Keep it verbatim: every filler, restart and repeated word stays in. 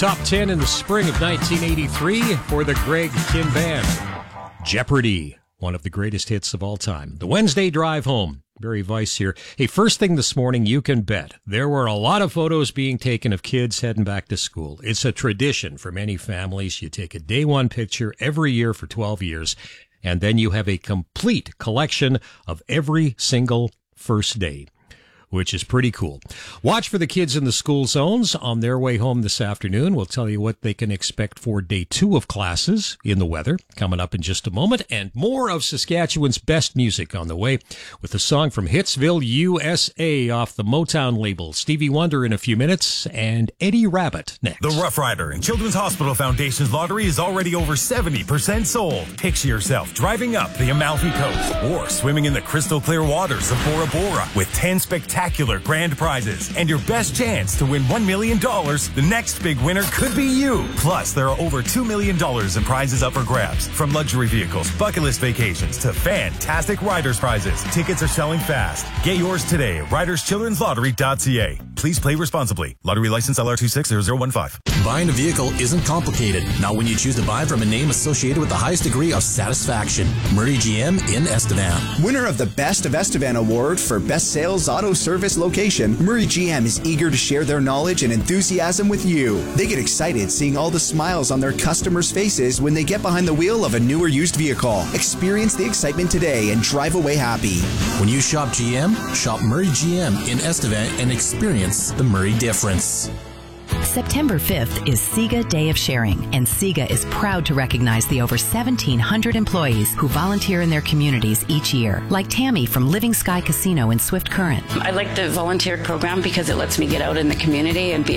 Top ten in the spring of nineteen eighty-three for the Greg Kihn Band. Jeopardy, one of the greatest hits of all time. The Wednesday Drive Home. Barry Weiss here. Hey, first thing this morning, you can bet there were a lot of photos being taken of kids heading back to school. It's a tradition for many families. You take a day one picture every year for twelve years, and then you have a complete collection of every single first day, which is pretty cool. Watch for the kids in the school zones on their way home this afternoon. We'll tell you what they can expect for day two of classes in the weather coming up in just a moment, and more of Saskatchewan's best music on the way with a song from Hitsville, U S A off the Motown label. Stevie Wonder in a few minutes, and Eddie Rabbitt next. The Rough Rider and Children's Hospital Foundation's lottery is already over seventy percent sold. Picture yourself driving up the Amalfi Coast or swimming in the crystal clear waters of Bora Bora with ten spectacular Spectacular grand prizes and your best chance to win one million dollars. The next big winner could be you. Plus, there are over two million dollars in prizes up for grabs, from luxury vehicles, bucket list vacations to fantastic riders prizes. Tickets are selling fast. Get yours today at riders children's lottery dot c a. Please play responsibly. Lottery license L R two six zero zero one five. Buying a vehicle isn't complicated. Not when you choose to buy from a name associated with the highest degree of satisfaction. Murray G M in Estevan. Winner of the Best of Estevan Award for Best Sales Auto Service Location, Murray G M is eager to share their knowledge and enthusiasm with you. They get excited seeing all the smiles on their customers' faces when they get behind the wheel of a new or used vehicle. Experience the excitement today and drive away happy. When you shop G M, shop Murray G M in Estevan and experience the Murray difference. September fifth is SIGA Day of Sharing, and SIGA is proud to recognize the over seventeen hundred employees who volunteer in their communities each year, like Tammy from Living Sky Casino in Swift Current. I like the volunteer program because it lets me get out in the community and be